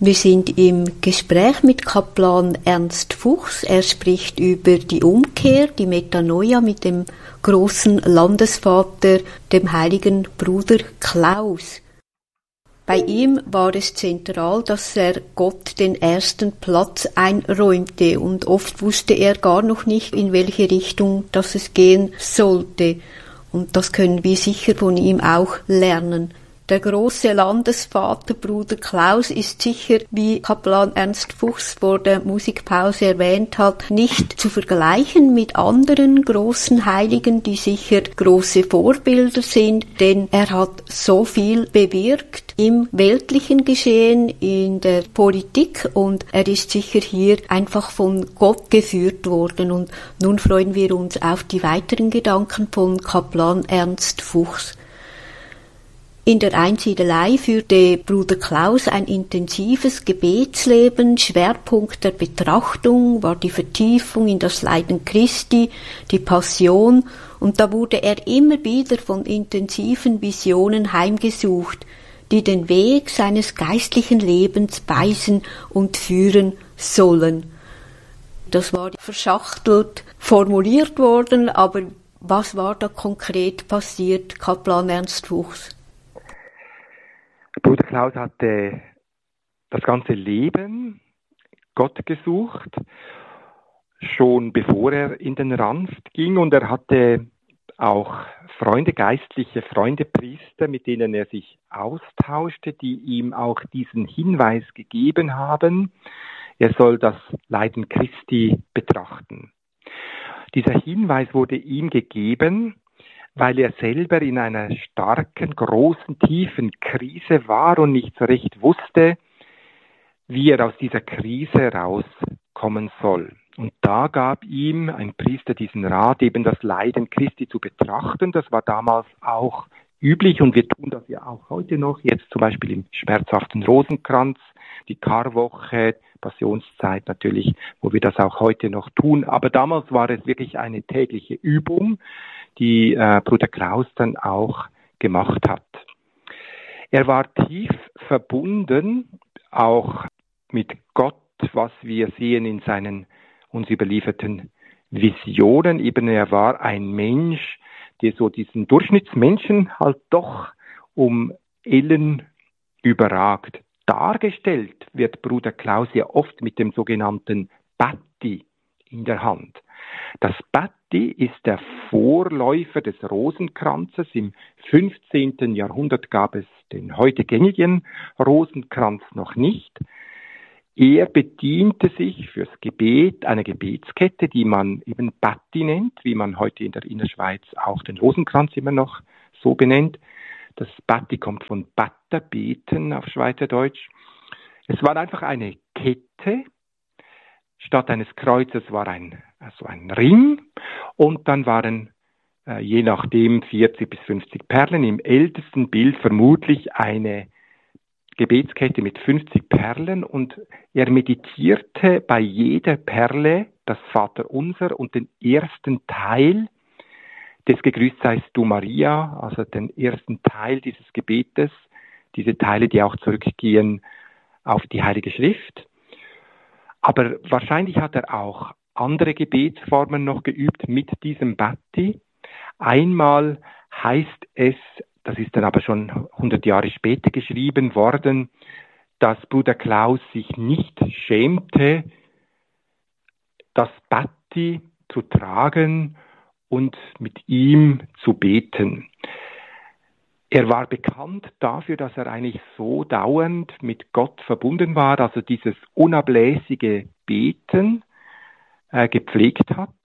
Wir sind im Gespräch mit Kaplan Ernst Fuchs. Er spricht über die Umkehr, die Metanoia mit dem großen Landesvater, dem heiligen Bruder Klaus. Bei ihm war es zentral, dass er Gott den ersten Platz einräumte und oft wusste er gar noch nicht, in welche Richtung das es gehen sollte. Und das können wir sicher von ihm auch lernen. Der große Landesvater Bruder Klaus ist sicher, wie Kaplan Ernst Fuchs vor der Musikpause erwähnt hat, nicht zu vergleichen mit anderen großen Heiligen, die sicher große Vorbilder sind, denn er hat so viel bewirkt im weltlichen Geschehen, in der Politik, und er ist sicher hier einfach von Gott geführt worden. Und nun freuen wir uns auf die weiteren Gedanken von Kaplan Ernst Fuchs. In der Einsiedelei führte Bruder Klaus ein intensives Gebetsleben. Schwerpunkt der Betrachtung war die Vertiefung in das Leiden Christi, die Passion, und da wurde er immer wieder von intensiven Visionen heimgesucht, die den Weg seines geistlichen Lebens weisen und führen sollen. Das war verschachtelt formuliert worden, aber was war da konkret passiert, Kaplan Ernst Fuchs? Bruder Klaus hatte das ganze Leben Gott gesucht, schon bevor er in den Ranft ging, und er hatte auch Freunde, geistliche Freunde, Priester, mit denen er sich austauschte, die ihm auch diesen Hinweis gegeben haben, er soll das Leiden Christi betrachten. Dieser Hinweis wurde ihm gegeben, weil er selber in einer starken, großen, tiefen Krise war und nicht so recht wusste, wie er aus dieser Krise rauskommen soll. Und da gab ihm ein Priester diesen Rat, eben das Leiden Christi zu betrachten. Das war damals auch üblich, und wir tun das ja auch heute noch, jetzt zum Beispiel im schmerzhaften Rosenkranz, die Karwoche, Passionszeit natürlich, wo wir das auch heute noch tun. Aber damals war es wirklich eine tägliche Übung, die Bruder Klaus dann auch gemacht hat. Er war tief verbunden, auch mit Gott, was wir sehen in seinen uns überlieferten Visionen. Eben er war ein Mensch, der so diesen Durchschnittsmenschen halt doch um Ellen überragt. Dargestellt wird Bruder Klaus ja oft mit dem sogenannten Batti in der Hand. Das Batti ist der Vorläufer des Rosenkranzes. Im 15. Jahrhundert gab es den heute gängigen Rosenkranz noch nicht. Er bediente sich fürs Gebet einer Gebetskette, die man eben Batti nennt, wie man heute in der Innerschweiz auch den Rosenkranz immer noch so benennt. Das Batti kommt von Batter, beten auf Schweizerdeutsch. Es war einfach eine Kette. Statt eines Kreuzes war ein Ring, und dann waren je nachdem 40 bis 50 Perlen. Im ältesten Bild vermutlich eine Gebetskette mit 50 Perlen, und er meditierte bei jeder Perle das Vaterunser und den ersten Teil des Gegrüßt seist du Maria, also den ersten Teil dieses Gebetes, diese Teile, die auch zurückgehen auf die Heilige Schrift. Aber wahrscheinlich hat er auch andere Gebetsformen noch geübt mit diesem Batti. Einmal heißt es, das ist dann aber schon 100 Jahre später geschrieben worden, dass Bruder Klaus sich nicht schämte, das Batti zu tragen und mit ihm zu beten. Er war bekannt dafür, dass er eigentlich so dauernd mit Gott verbunden war, also dieses unablässige Beten gepflegt hat.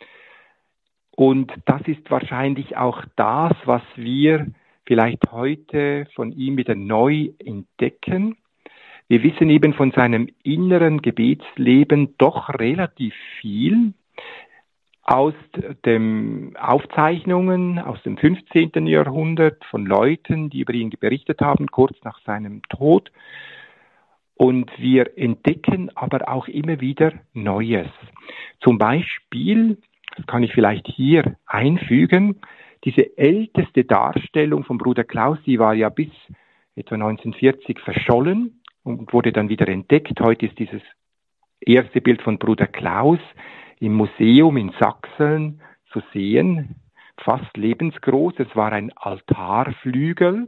Und das ist wahrscheinlich auch das, was wir vielleicht heute von ihm wieder neu entdecken. Wir wissen eben von seinem inneren Gebetsleben doch relativ viel aus den Aufzeichnungen aus dem 15. Jahrhundert von Leuten, die über ihn berichtet haben, kurz nach seinem Tod. Und wir entdecken aber auch immer wieder Neues. Zum Beispiel, das kann ich vielleicht hier einfügen, diese älteste Darstellung von Bruder Klaus, die war ja bis etwa 1940 verschollen. und wurde dann wieder entdeckt. Heute ist dieses erste Bild von Bruder Klaus im Museum in Sachsen zu sehen, fast lebensgroß. Es war ein Altarflügel,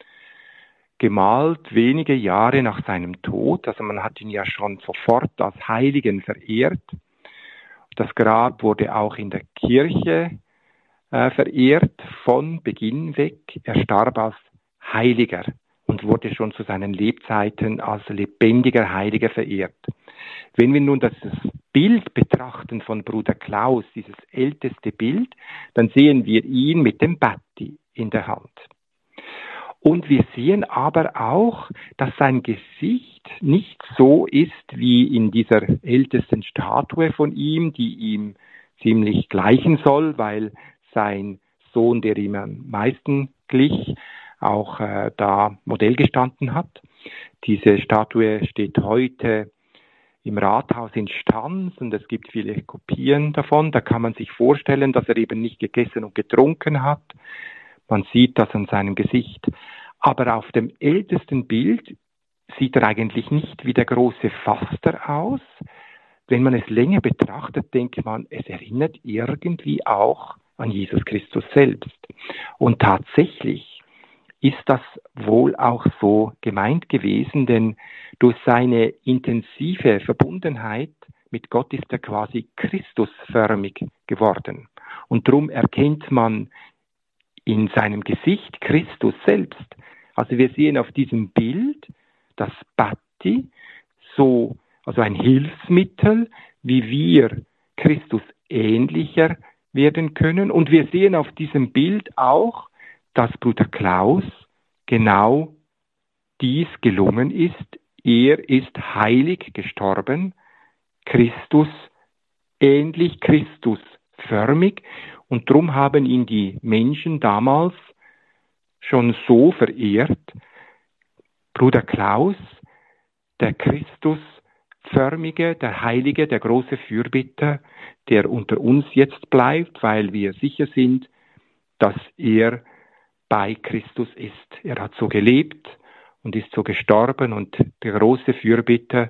gemalt wenige Jahre nach seinem Tod. Also man hat ihn ja schon sofort als Heiligen verehrt. Das Grab wurde auch in der Kirche verehrt von Beginn weg. Er starb als Heiliger und wurde schon zu seinen Lebzeiten als lebendiger Heiliger verehrt. Wenn wir nun das Bild betrachten von Bruder Klaus, dieses älteste Bild, dann sehen wir ihn mit dem Batti in der Hand. Und wir sehen aber auch, dass sein Gesicht nicht so ist wie in dieser ältesten Statue von ihm, die ihm ziemlich gleichen soll, weil sein Sohn, der ihm am meisten glich, auch da Modell gestanden hat. Diese Statue steht heute im Rathaus in Stans und es gibt viele Kopien davon. Da kann man sich vorstellen, dass er eben nicht gegessen und getrunken hat. Man sieht das an seinem Gesicht. Aber auf dem ältesten Bild sieht er eigentlich nicht wie der große Faster aus. Wenn man es länger betrachtet, denkt man, es erinnert irgendwie auch an Jesus Christus selbst. Und tatsächlich ist das wohl auch so gemeint gewesen, denn durch seine intensive Verbundenheit mit Gott ist er quasi Christusförmig geworden. Und darum erkennt man in seinem Gesicht Christus selbst. Also wir sehen auf diesem Bild das Batti, also ein Hilfsmittel, wie wir Christus ähnlicher werden können. Und wir sehen auf diesem Bild auch, dass Bruder Klaus genau dies gelungen ist. Er ist heilig gestorben, Christus ähnlich, Christusförmig. Und darum haben ihn die Menschen damals schon so verehrt. Bruder Klaus, der Christusförmige, der Heilige, der große Fürbitter, der unter uns jetzt bleibt, weil wir sicher sind, dass er bei Christus ist. Er hat so gelebt und ist so gestorben und der große Fürbitter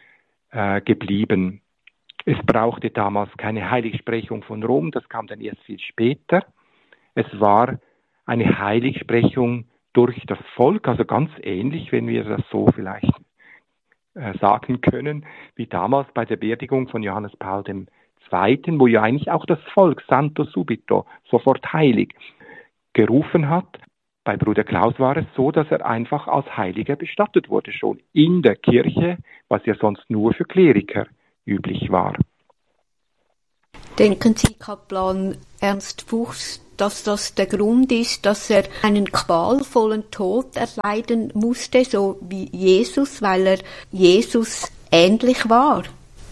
geblieben. Es brauchte damals keine Heiligsprechung von Rom, das kam dann erst viel später. Es war eine Heiligsprechung durch das Volk, also ganz ähnlich, wenn wir das so vielleicht sagen können, wie damals bei der Beerdigung von Johannes Paul II., wo ja eigentlich auch das Volk Santo Subito, sofort heilig, gerufen hat. Bei Bruder Klaus war es so, dass er einfach als Heiliger bestattet wurde, schon in der Kirche, was ja sonst nur für Kleriker üblich war. Denken Sie, Kaplan Ernst Fuchs, dass das der Grund ist, dass er einen qualvollen Tod erleiden musste, so wie Jesus, weil er Jesus ähnlich war?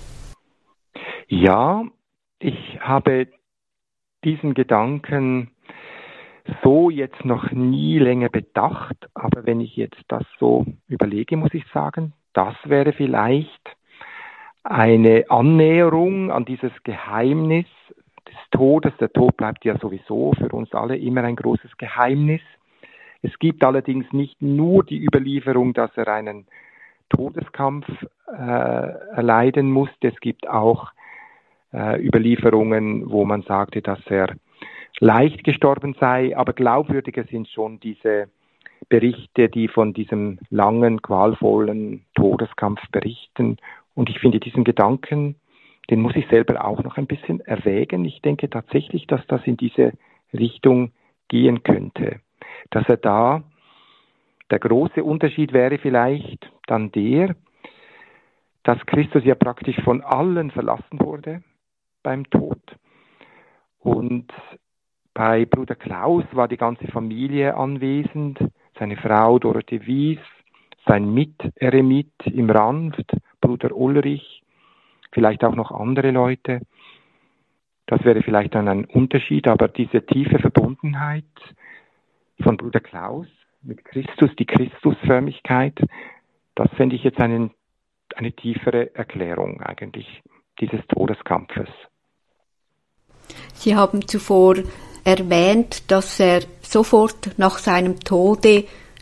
Ja, ich habe diesen Gedanken so jetzt noch nie länger bedacht, aber wenn ich jetzt das so überlege, muss ich sagen, das wäre vielleicht eine Annäherung an dieses Geheimnis des Todes. Der Tod bleibt ja sowieso für uns alle immer ein großes Geheimnis. Es gibt allerdings nicht nur die Überlieferung, dass er einen Todeskampf erleiden musste. Es gibt auch Überlieferungen, wo man sagte, dass er leicht gestorben sei, aber glaubwürdiger sind schon diese Berichte, die von diesem langen, qualvollen Todeskampf berichten. Und ich finde diesen Gedanken, den muss ich selber auch noch ein bisschen erwägen. Ich denke tatsächlich, dass das in diese Richtung gehen könnte. Dass er da, der große Unterschied wäre vielleicht dann der, dass Christus ja praktisch von allen verlassen wurde beim Tod. Und bei Bruder Klaus war die ganze Familie anwesend, seine Frau Dorothee Wies, sein Miteremit im Ranft, Bruder Ulrich, vielleicht auch noch andere Leute. Das wäre vielleicht dann ein Unterschied, aber diese tiefe Verbundenheit von Bruder Klaus mit Christus, die Christusförmigkeit, das fände ich jetzt eine tiefere Erklärung eigentlich dieses Todeskampfes. Sie haben zuvor erwähnt, dass er sofort nach seinem Tode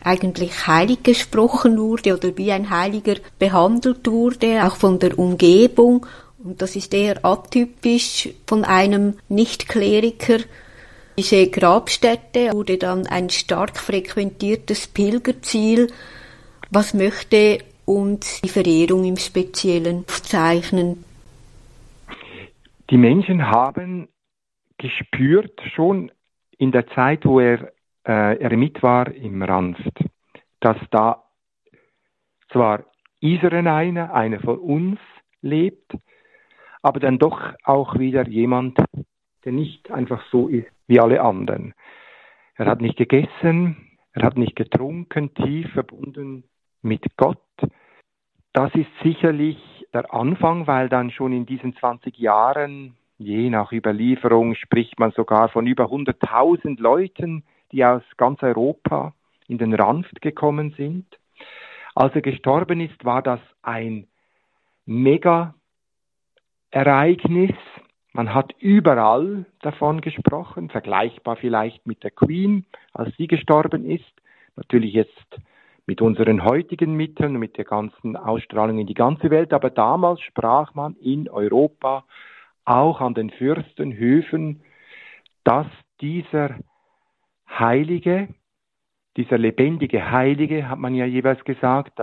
eigentlich heilig gesprochen wurde oder wie ein Heiliger behandelt wurde, auch von der Umgebung. Und das ist eher atypisch von einem Nicht-Kleriker. Diese Grabstätte wurde dann ein stark frequentiertes Pilgerziel. Was möchte uns die Verehrung im Speziellen aufzeichnen? Die Menschen haben gespürt, schon in der Zeit, wo er Eremit war im Ranst, dass da zwar Israel einer von uns lebt, aber dann doch auch wieder jemand, der nicht einfach so ist wie alle anderen. Er hat nicht gegessen, er hat nicht getrunken, tief verbunden mit Gott. Das ist sicherlich der Anfang, weil dann schon in diesen 20 Jahren, je nach Überlieferung, spricht man sogar von über 100.000 Leuten, die aus ganz Europa in den Ranft gekommen sind. Als er gestorben ist, war das ein Mega-Ereignis. Man hat überall davon gesprochen, vergleichbar vielleicht mit der Queen, als sie gestorben ist. Natürlich jetzt mit unseren heutigen Mitteln, mit der ganzen Ausstrahlung in die ganze Welt. Aber damals sprach man in Europa auch an den Fürstenhöfen, dass dieser Heilige, dieser lebendige Heilige, hat man ja jeweils gesagt,